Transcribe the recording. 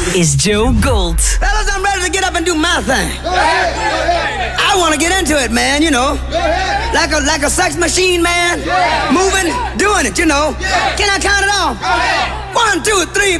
is Joe Gold. Fellas, I'm ready to get up and do my thing. I want to get into it, man, you know. Like a sex machine, man. Moving, doing it, you know. Can I count it off? 1, 2, 3,